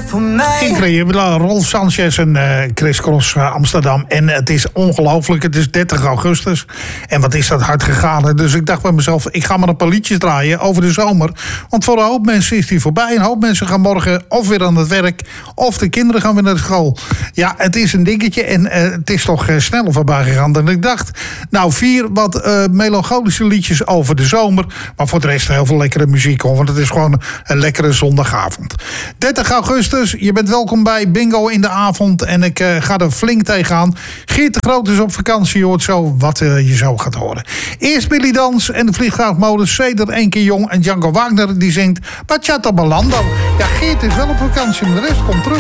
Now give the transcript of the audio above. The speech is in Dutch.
voor mij. Je hebt Rolf Sanchez en Chris Cross Amsterdam. En het is ongelooflijk. Het is 30 augustus. En wat is dat hard gegaan. Hè? Dus ik dacht bij mezelf, ik ga maar een paar liedjes draaien over de zomer. Want voor een hoop mensen is die voorbij. Een hoop mensen gaan morgen of weer aan het werk. Of de kinderen gaan weer naar school. Ja, het is een dingetje. En het is toch sneller voorbij gegaan dan ik dacht. Nou, 4 wat melancholische liedjes over de zomer. Maar voor de rest heel veel lekkere muziek. Hoor, want het is gewoon een lekkere zondagavond. 30 augustus, je bent welkom bij Bingo in de avond. En ik ga er flink tegenaan. Geert de Groot is op vakantie, je hoort zo wat je zo gaat horen. Eerst Billy Dans en de Vliegtuigmodus. Ceder, 1 keer jong. En Django Wagner die zingt Bachata Balando. Ja, Geert is wel op vakantie, maar de rest komt terug.